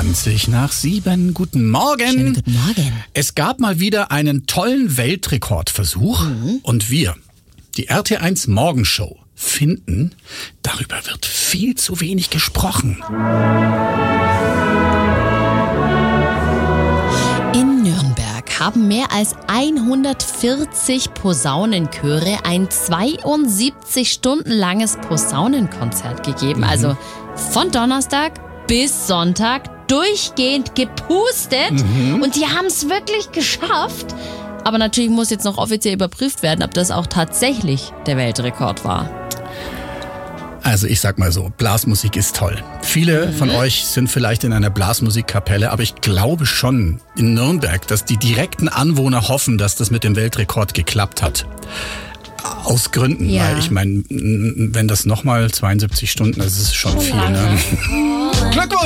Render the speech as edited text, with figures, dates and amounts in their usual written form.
7:20. Guten Morgen. Schönen guten Morgen. Es gab mal wieder einen tollen Weltrekordversuch und wir, die RT1 Morgenshow, finden, darüber wird viel zu wenig gesprochen. In Nürnberg haben mehr als 140 Posaunenchöre ein 72 Stunden langes Posaunenkonzert gegeben. Also von Donnerstag bis Sonntag durchgehend gepustet. Und die haben es wirklich geschafft. Aber natürlich muss jetzt noch offiziell überprüft werden, ob das auch tatsächlich der Weltrekord war. Also ich sag mal so, Blasmusik ist toll. Viele von euch sind vielleicht in einer Blasmusikkapelle, aber ich glaube schon in Nürnberg, dass die direkten Anwohner hoffen, dass das mit dem Weltrekord geklappt hat. Aus Gründen, Ja. weil ich meine, wenn das nochmal 72 Stunden, das ist schon viel. Ne? Glückwunsch!